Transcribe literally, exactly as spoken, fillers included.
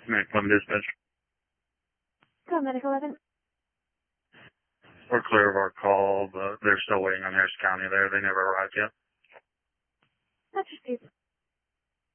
Medic eleven dispatch. Go, Medic eleven. We're clear of our call, but they're still waiting on Harris County there. They never arrived yet. That's just